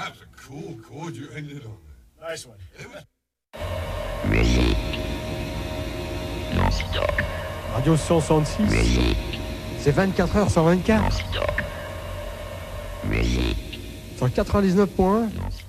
that was a cool chord you ended on. Nice one. It was Radio 166, c'est 24 heures sur 24. Sur 99 points.